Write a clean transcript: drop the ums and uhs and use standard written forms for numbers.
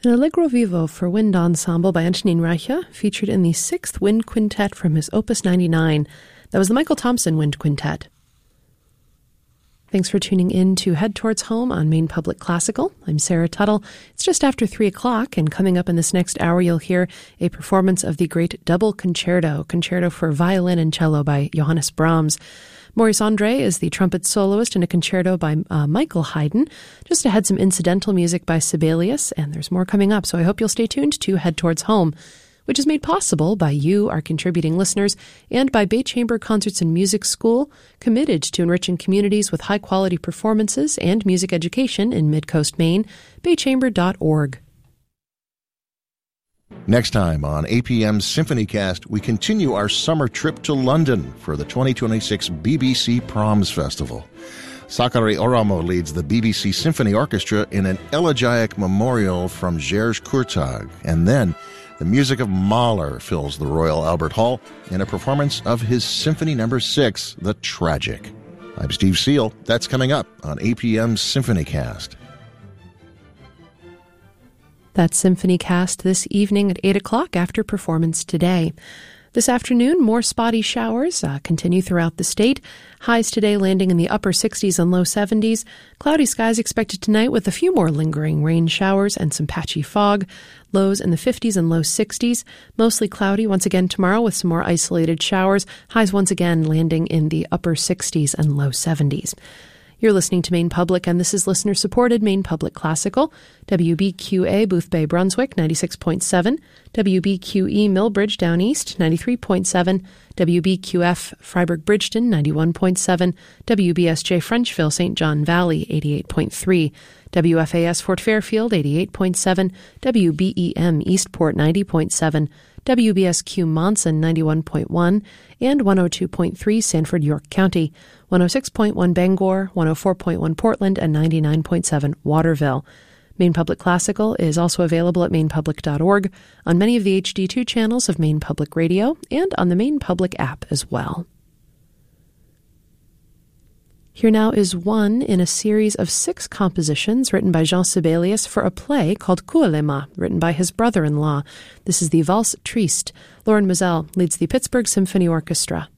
An Allegro Vivo for wind ensemble by Antonín Reicha, featured in the 6th Wind Quintet from his Opus 99. That was the Michael Thompson Wind Quintet. Thanks for tuning in to Head Towards Home on Maine Public Classical. I'm Sarah Tuttle. It's just after 3 o'clock, and coming up in this next hour, you'll hear a performance of the great Double Concerto for violin and cello by Johannes Brahms. Maurice André is the trumpet soloist in a concerto by Michael Haydn. Just ahead, some incidental music by Sibelius, and there's more coming up, so I hope you'll stay tuned to Head Towards Home, which is made possible by you, our contributing listeners, and by Bay Chamber Concerts and Music School, committed to enriching communities with high-quality performances and music education in Mid-Coast Maine, baychamber.org. Next time on APM's SymphonyCast, we continue our summer trip to London for the 2026 BBC Proms Festival. Sakari Oramo leads the BBC Symphony Orchestra in an elegiac memorial from Georges Courtag, and then the music of Mahler fills the Royal Albert Hall in a performance of his Symphony No. 6, The Tragic. I'm Steve Seal. That's coming up on APM's SymphonyCast. That's SymphonyCast this evening at 8 o'clock after performance today. This afternoon, more spotty showers continue throughout the state. Highs today landing in the upper 60s and low 70s. Cloudy skies expected tonight with a few more lingering rain showers and some patchy fog. Lows in the 50s and low 60s. Mostly cloudy once again tomorrow with some more isolated showers. Highs once again landing in the upper 60s and low 70s. You're listening to Maine Public, and this is listener-supported Maine Public Classical. WBQA Boothbay Brunswick, 96.7. WBQE Millbridge Down East, 93.7. WBQF Freiburg Bridgeton, 91.7. WBSJ Frenchville St. John Valley, 88.3. WFAS Fort Fairfield, 88.7. WBEM Eastport, 90.7. WBSQ Monson, 91.1, and 102.3 Sanford, York County, 106.1 Bangor, 104.1 Portland, and 99.7 Waterville. Maine Public Classical is also available at mainepublic.org, on many of the HD2 channels of Maine Public Radio, and on the Maine Public app as well. Here now is one in a series of 6 compositions written by Jean Sibelius for a play called Kuolema, written by his brother-in-law. This is the Valse Triste. Lauren Mizell leads the Pittsburgh Symphony Orchestra.